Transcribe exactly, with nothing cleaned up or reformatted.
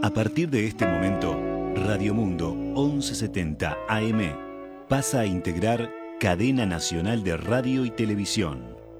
A partir de este momento, Radio Mundo once setenta A M pasa a integrar Cadena Nacional de Radio y Televisión.